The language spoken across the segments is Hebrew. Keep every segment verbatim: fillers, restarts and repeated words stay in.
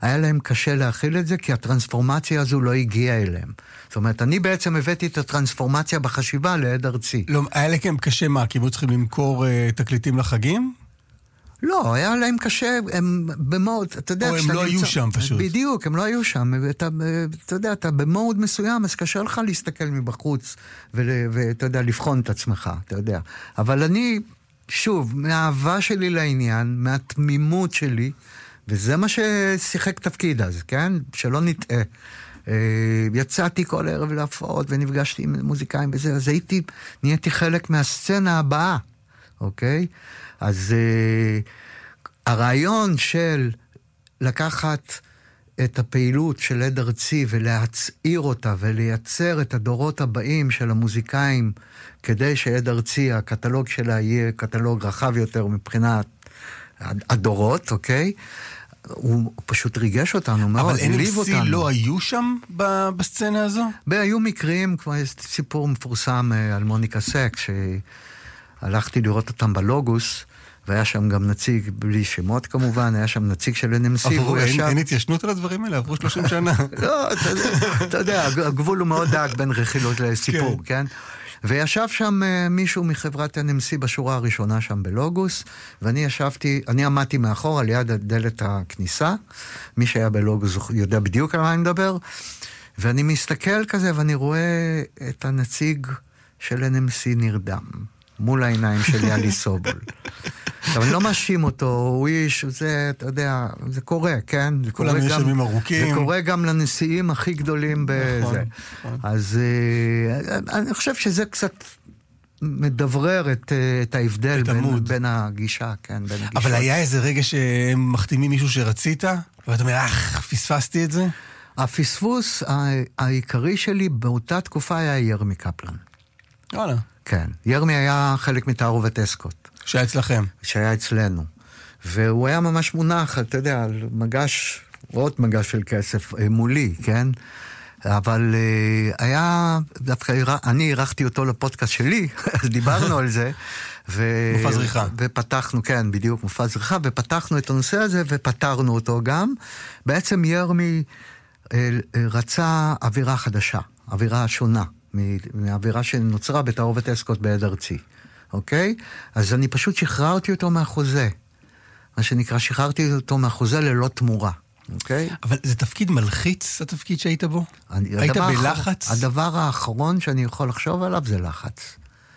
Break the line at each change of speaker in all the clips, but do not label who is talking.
היה להם קשה להכיל את זה, כי הטרנספורמציה הזו לא הגיעה אליהם. זאת אומרת, אני בעצם הבאתי את הטרנספורמציה בחשיבה לעד ארצי.
לא, היה להם קשה מה? כי הם צריכים למכור uh, תקליטים לחגים?
לא, היה להם קשה, הם במוד, אתה יודע...
או הם לא היו שם פשוט.
בדיוק, הם לא היו שם. אתה, אתה יודע, אתה במוד מסוים, אז קשה לך להסתכל מבחוץ, ואתה יודע, לבחון את עצמך, אתה יודע. אבל אני, שוב, מהאהבה שלי לעניין, מהתמימות שלי, וזה מה ששיחק תפקיד אז, כן? שלא נטעה. יצאתי כל ערב להפעות, ונפגשתי עם מוזיקאים בזה, אז הייתי, נהייתי חלק מהסצנה הבאה, אוקיי? אז uh, הרעיון של לקחת את הפעילות של עד ארצי ולהצעיר אותה ולייצר את הדורות הבאים של המוזיקאים כדי שעד ארצי, הקטלוג שלה יהיה קטלוג רחב יותר מבחינת הדורות, אוקיי? הוא פשוט ריגש אותנו מאוד,
אבל אן אם סי לא היו שם בסצנה הזו?
היו מקרים, כמו יש סיפור מפורסם על מוניקה סק, שהלכתי לראות אותם בלוגוס, והיה שם גם נציג, בלי שמות כמובן, היה שם נציג של אן אם סי.
אין התיישנות על הדברים האלה, עברו שלושים שנה.
לא, אתה יודע, הגבול הוא מאוד דק בין רכילות לסיפור, כן? וישב שם מישהו מחברת אן אם סי בשורה הראשונה שם בלוגוס, ואני ישבתי, אני עמדתי מאחור על יד דלת הכניסה, מי שהיה בלוגוס יודע בדיוק על מה אני מדבר, ואני מסתכל כזה ואני רואה את הנציג של אן אם סי נרדם, מול העיניים של יאלי סובול. אבל אני לא מאשים אותו, הוא איש, זה, אתה יודע, זה קורה, כן? זה קורה
גם,
גם,
ארוכים.
זה קורה גם לנשיאים הכי גדולים בזה. נכון, נכון. אז אני חושב שזה קצת מדברר את, את ההבדל את בין, בין הגישה, כן? בין הגישה.
אבל היה איזה רגע שהם מחתימים מישהו שרצית, ואתה אומר, אך, פספסתי את זה?
הפספוס העיקרי שלי באותה תקופה היה ירמי קפלן.
וואלה.
כן, ירמי היה חלק מתערובת אסקוט.
שהיה אצלכם.
שהיה אצלנו. והוא היה ממש מונח, אתה יודע, על מגש, עוד מגש של כסף מולי, כן? אבל היה, דווקא, אני ערכתי אותו לפודקאסט שלי, אז דיברנו על זה. ו...
מופע זריחה.
ופתחנו, כן, בדיוק, מופע זריחה, ופתחנו את הנושא הזה, ופתרנו אותו גם. בעצם ירמי רצה אווירה חדשה, אווירה שונה. מהאווירה שנוצרה בתערובת אסקוט בעד ארצי, אוקיי? אז אני פשוט שחררתי אותו מהחוזה, מה שנקרא, שחררתי אותו מהחוזה ללא תמורה, אוקיי?
אבל זה תפקיד מלחיץ, התפקיד שהיית בו?
אני,
היית
הדבר
בלחץ?
האחר, הדבר האחרון שאני יכול לחשוב עליו זה לחץ.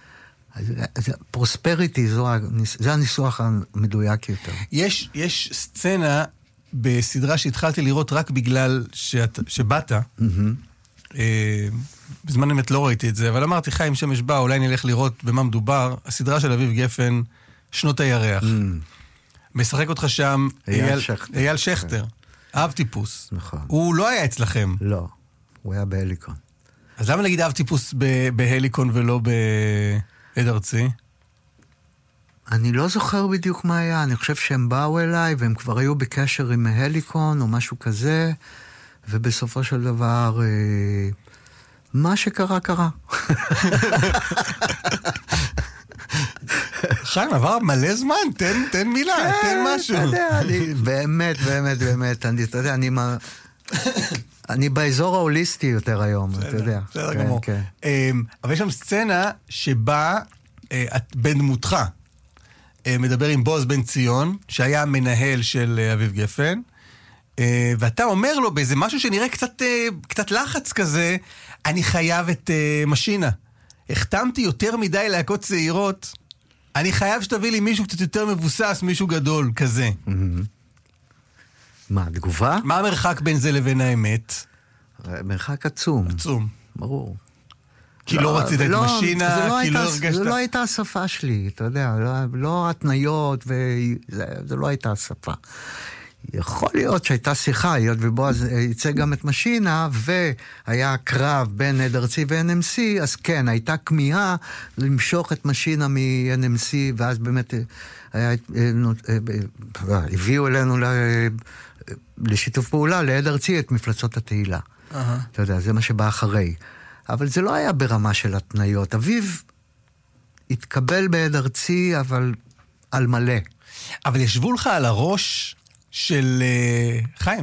פרוספריטי, זה הניסוח המדויק יותר.
יש, יש סצנה בסדרה שהתחלתי לראות רק בגלל שאת, שבאת, mm-hmm. בזמן אמת לא ראיתי את זה, אבל אמרתי, חיים שמש בא, אולי נלך לראות במה מדובר, הסדרה של אביב גפן, שנות הירח. Mm. משחק אותך שם אייל שכטר. אייל שכטר, כן. אב טיפוס.
נכון.
הוא לא היה אצלכם.
לא, הוא היה בהליקון.
אז למה נגיד אב טיפוס ב- בהליקון ולא בעד ארצי?
אני לא זוכר בדיוק מה היה, אני חושב שהם באו אליי, והם כבר היו בקשר עם הליקון או משהו כזה, ובסופו של דבר... אה... מה שקרה, קרה.
חיים, עבר מלא זמן, תן, תן מילה, תן משהו.
אתה יודע, אני, באמת, באמת, באמת, אני, אתה יודע, אני, אני באזור ההוליסטי יותר היום, אתה יודע.
בסדר גמור. אבל יש שם סצנה שבה את בן דמותך מדבר עם בועז בן ציון, שהיה המנהל של אביב גפן, ואתה אומר לו באיזה משהו שנראה קצת, קצת לחץ כזה, אני חייב את uh, משינה. החתמתי יותר מדי להקות צעירות, אני חייב שתביא לי מישהו קצת יותר מבוסס, מישהו גדול, כזה. Mm-hmm.
מה, תגובה?
מה המרחק בין זה לבין האמת?
מרחק עצום.
עצום.
ברור.
כי לא, לא רצית את לא, משינה,
לא
כי
הייתה,
לא הרגשת...
זה לא הייתה השפה שלי, אתה יודע, לא, לא התניות, וזה, זה לא הייתה השפה. יכול להיות שהייתה שיחה, היות ובועז יצא גם את משינה, והיה קרב בין עד ארצי ו-אן אם סי, אז כן, הייתה כמיהה למשוך את משינה מ-אן אם סי, ואז באמת היה, הביאו אלינו לשיתוף פעולה, לעד ארצי, את מפלצות התהילה. Uh-huh. אתה יודע, זה מה שבא אחרי. אבל זה לא היה ברמה של התניות. אביב התקבל בעד ארצי, אבל על מלא.
אבל ישבו לך על הראש... של חיים,